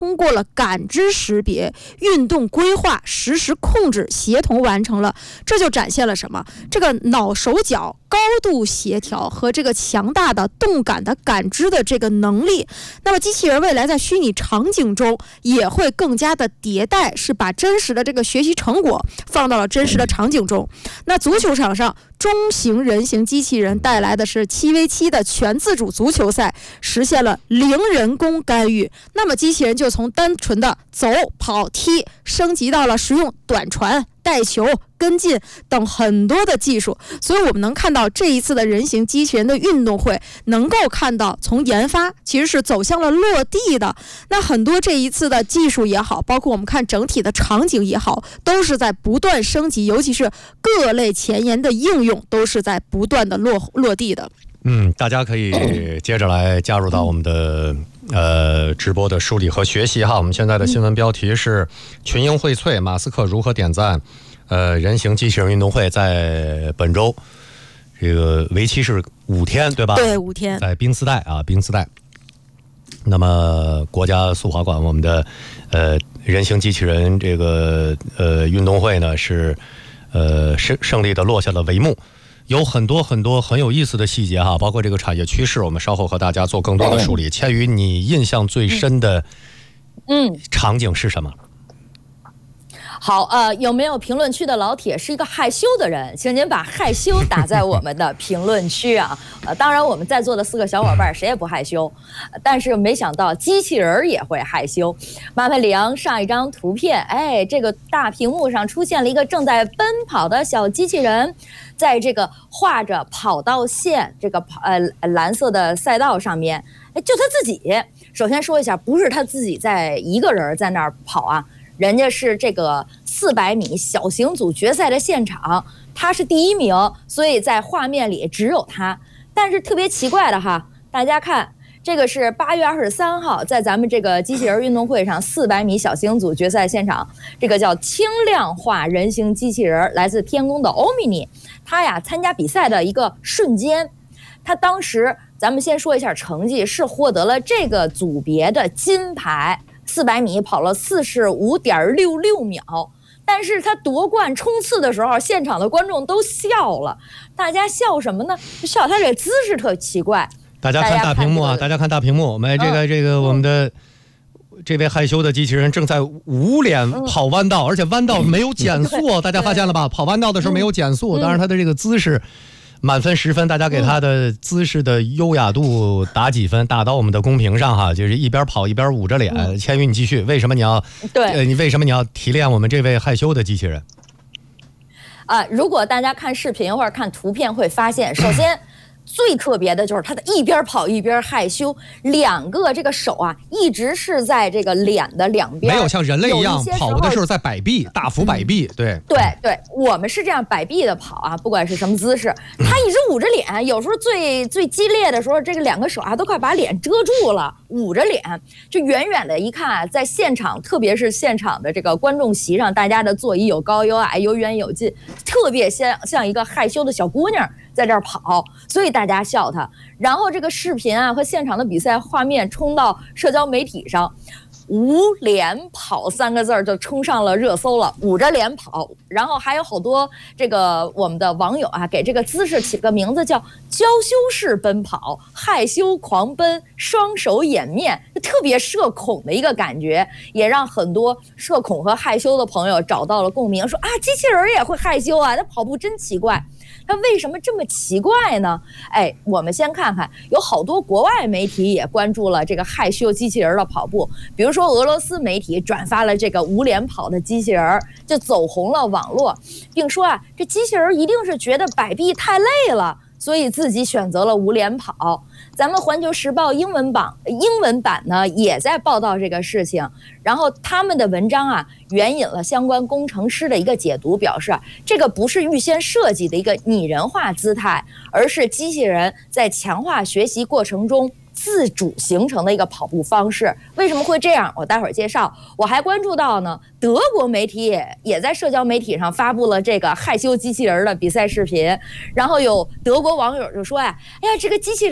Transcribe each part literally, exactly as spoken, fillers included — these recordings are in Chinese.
通过了感知识别、运动规划、实时控制、协同完成了。这就展现了什么？这个脑手脚高度协调和这个强大的动感的感知的这个能力。那么机器人未来在虚拟场景中也会更加的迭代，是把真实的这个学习成果放到了真实的场景中。那足球场上，中型人形机器人带来的是七 V 七的全自主足球赛，实现了零人工干预。那么机器人就从单纯的走、跑、踢，升级到了使用短传、带球、跟进等很多的技术。所以我们能看到这一次的人形机器人的运动会，能够看到从研发其实是走向了落地的。那很多这一次的技术也好，包括我们看整体的场景也好，都是在不断升级，尤其是各类前沿的应用都是在不断的落落地的。 嗯，大家可以接着来加入到我们的呃直播的梳理和学习哈。我们现在的新闻标题是群英荟萃，马斯克如何点赞呃人形机器人运动会，在本周这个为期是五天，对吧？ 对，五天， 在宾斯代啊，宾斯代。那么国家速滑馆我们的呃人形机器人这个呃运动会呢是呃胜胜利的落下了帷幕。有很多很多很有意思的细节哈，包括这个产业趋势，我们稍后和大家做更多的梳理。千羽，你印象最深的嗯场景是什么？ 好，呃，有没有评论区的老铁是一个害羞的人？请您把害羞打在我们的评论区啊！呃，当然我们在座的四个小伙伴谁也不害羞，但是没想到机器人也会害羞。麻烦李阳上一张图片，哎，这个大屏幕上出现了一个正在奔跑的小机器人，在这个画着跑道线这个跑呃蓝色的赛道上面，哎，就他自己。首先说一下，不是他自己在一个人在那儿跑啊。人家是这个四百米小型组决赛的现场，他是第一名，所以在画面里只有他。但是特别奇怪的哈，大家看，这个是八月二十三号在咱们这个机器人运动会上四百米小型组决赛现场，这个叫轻量化人形机器人，来自天宫的欧米尼，他呀参加比赛的一个瞬间，他当时咱们先说一下成绩，是获得了这个组别的金牌。四百米跑了四十五点六六秒，但是他夺冠冲刺的时候，现场的观众都笑了。大家笑什么呢？笑他这姿势特奇怪。 大家看大屏幕啊！大家看大屏幕，我们这个、嗯、这个我们的这位害羞的机器人正在捂脸跑弯道，嗯、而且弯道没有减速，大家发现了吧？跑弯道的时候没有减速，当然他的这个姿势。满分十分，大家给他的姿势的优雅度打几分？打到我们的公屏上哈，就是一边跑一边捂着脸。嗯、千羽，你继续，为什么你要对、 呃？你为什么你要提炼我们这位害羞的机器人？ 啊，如果大家看视频或者看图片会发现，首先。最特别的就是他的一边跑一边害羞，两个这个手啊一直是在这个脸的两边， 没有像人类一样跑的时候在摆臂，大幅摆臂。对对对，我们是这样摆臂的跑啊，不管是什么姿势，他一直捂着脸，有时候最最激烈的时候，这个两个手啊都快把脸遮住了，捂着脸，就远远的一看，在现场，特别是现场的这个观众席上，大家的座椅有高有矮，有远有近，特别像像一个害羞的小姑娘。在这儿跑，所以大家笑他。然后这个视频啊和现场的比赛画面冲到社交媒体上，捂脸跑三个字儿就冲上了热搜了，捂着脸跑。然后还有好多这个我们的网友啊给这个姿势起个名字叫娇羞式奔跑、害羞狂奔、双手掩面，特别社恐的一个感觉，也让很多社恐和害羞的朋友找到了共鸣，说啊，机器人也会害羞啊，那跑步真奇怪。它为什么这么奇怪呢？哎，我们先看看，有好多国外媒体也关注了这个害羞机器人的跑步，比如说俄罗斯媒体转发了这个捂脸跑的机器人，就走红了网络，并说啊，这机器人一定是觉得摆臂太累了，所以自己选择了捂脸跑。咱们环球时报英文版英文版呢也在报道这个事情，然后他们的文章啊援引了相关工程师的一个解读，表示这个不是预先设计的一个拟人化姿态，而是机器人在强化学习过程中自主形成的一个跑步方式。为什么会这样？我待会儿介绍。我还关注到呢，德国媒体也也在社交媒体上发布了这个害羞机器人的比赛视频，然后有德国网友就说呀，哎呀，这个机器人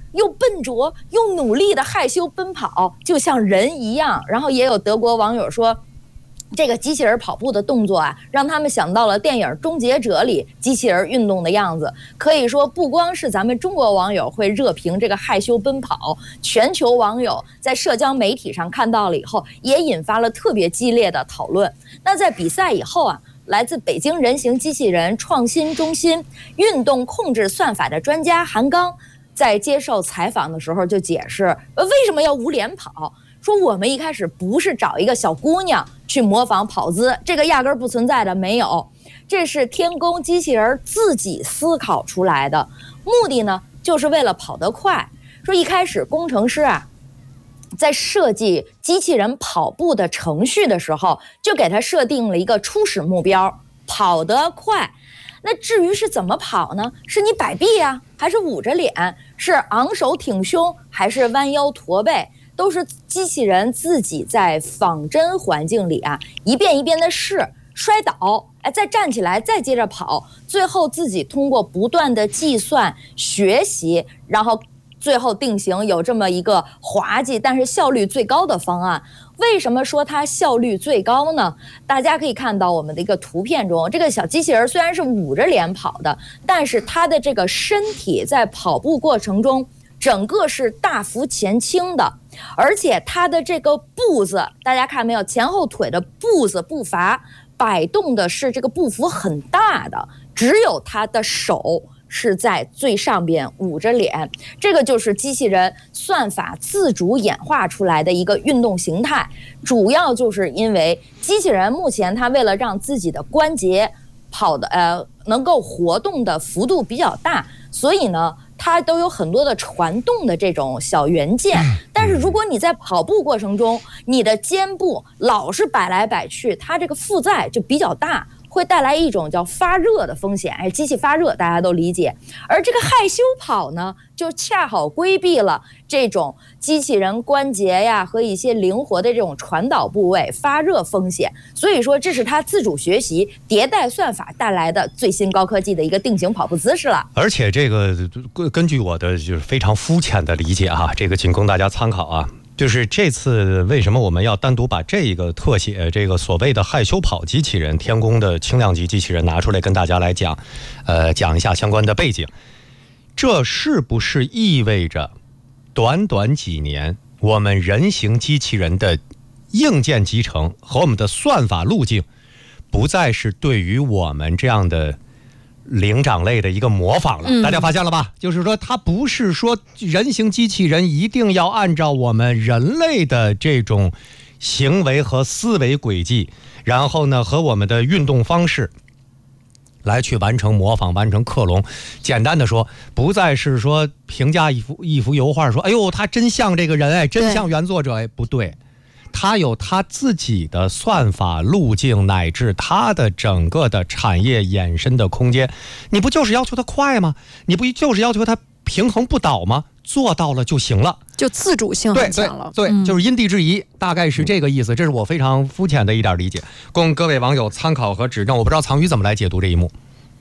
又笨拙又努力的害羞奔跑，就像人一样。然后也有德国网友说，这个机器人跑步的动作啊，让他们想到了电影《终结者》里机器人运动的样子。可以说，不光是咱们中国网友会热评这个害羞奔跑，全球网友在社交媒体上看到了以后，也引发了特别激烈的讨论。那在比赛以后啊，来自北京人形机器人创新中心运动控制算法的专家韩刚，在接受采访的时候就解释，呃，为什么要捂脸跑？说我们一开始不是找一个小姑娘去模仿跑姿，这个压根不存在的，没有，这是天宫机器人自己思考出来的，目的呢就是为了跑得快。说一开始工程师啊，在设计机器人跑步的程序的时候，就给它设定了一个初始目标，跑得快。那至于是怎么跑呢？是你摆臂啊，还是捂着脸？是昂首挺胸，还是弯腰驼背？都是机器人自己在仿真环境里啊，一遍一遍的试，摔倒，哎，再站起来，再接着跑，最后自己通过不断的计算、学习，然后最后定型有这么一个滑稽但是效率最高的方案。为什么说它效率最高呢？大家可以看到我们的一个图片中，这个小机器人虽然是捂着脸跑的，但是它的这个身体在跑步过程中整个是大幅前倾的，而且它的这个步子，大家看没有，前后腿的步子步伐摆动的是这个步幅很大的，只有它的手是在最上边捂着脸，这个就是机器人算法自主演化出来的一个运动形态。主要就是因为机器人目前它为了让自己的关节跑的呃能够活动的幅度比较大，所以呢它都有很多的传动的这种小元件。但是如果你在跑步过程中，你的肩部老是摆来摆去，它这个负载就比较大，会带来一种叫发热的风险。哎，机器发热大家都理解。而这个害羞跑呢，就恰好规避了这种机器人关节呀和一些灵活的这种传导部位发热风险。所以说，这是它自主学习迭代算法带来的最新高科技的一个定型跑步姿势了。 而且这个根据我的就是非常肤浅的理解啊，这个仅供大家参考啊。就是这次为什么我们要单独把这个特写，这个所谓的害羞跑机器人，天宫的轻量级机器人拿出来跟大家来讲，呃，讲一下相关的背景。这是不是意味着，短短几年，我们人形机器人的硬件集成和我们的算法路径，不再是对于我们这样的灵长类的一个模仿了？大家发现了吧？嗯、就是说，它不是说人形机器人一定要按照我们人类的这种行为和思维轨迹，然后呢和我们的运动方式来去完成模仿、完成克隆。简单的说，不再是说评价一幅一幅油画，说哎呦，他真像这个人，哎，真像原作者，哎，不对。它有它自己的算法路径，乃至它的整个的产业衍生的空间。你不就是要求它快吗？你不就是要求它平衡不倒吗？做到了就行了， 就自主性很强了。 对 对, 对、嗯、就是因地制宜，大概是这个意思。这是我非常肤浅的一点理解，供各位网友参考和指正。我不知道藏宇怎么来解读这一幕。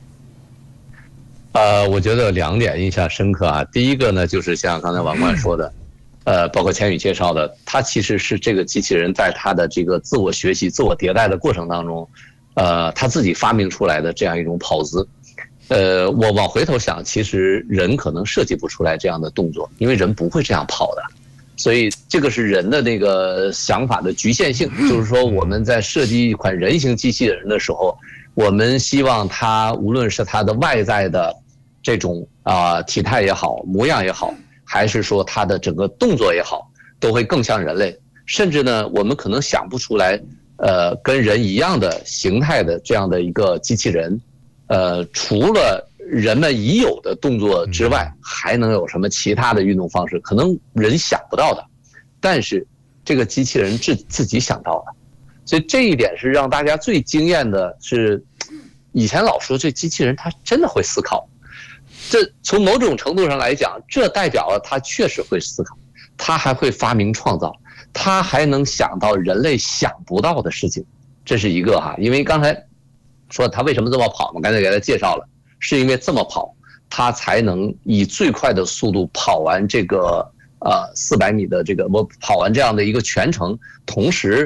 呃，我觉得两点印象深刻啊。第一个呢，就是像刚才王冠说的。嗯呃，包括千羽介绍的，它其实是这个机器人在它的这个自我学习、自我迭代的过程当中，呃，它自己发明出来的这样一种跑姿。呃，我往回头想，其实人可能设计不出来这样的动作，因为人不会这样跑的。所以这个是人的那个想法的局限性，就是说我们在设计一款人形机器人的时候，我们希望它无论是它的外在的这种啊、呃、体态也好、模样也好。还是说它的整个动作也好，都会更像人类，甚至呢，我们可能想不出来，呃，跟人一样的形态的这样的一个机器人，呃，除了人们已有的动作之外，还能有什么其他的运动方式？可能人想不到的，但是这个机器人自自己想到了，所以这一点是让大家最惊艳的是，以前老说这机器人它真的会思考。这从某种程度上来讲，这代表了他确实会思考，他还会发明创造，他还能想到人类想不到的事情，这是一个哈。因为刚才说他为什么这么跑嘛，刚才给他介绍了，是因为这么跑， 它才能以最快的速度跑完这个呃四百米的这个我跑完这样的一个全程，同时